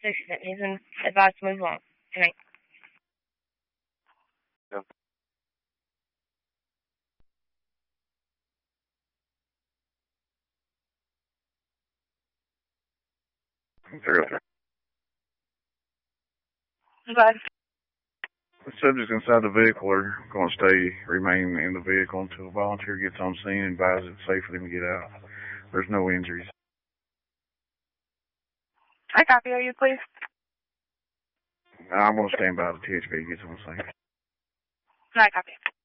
that needs an advice to move along. Good night. Yeah. Seriously. Bye. The subjects inside the vehicle are going to remain in the vehicle until a volunteer gets on scene and advises it's safe for them to get out. There's no injuries. I copy. Are you, please? I'm going to stand by the THB gets on scene. I copy.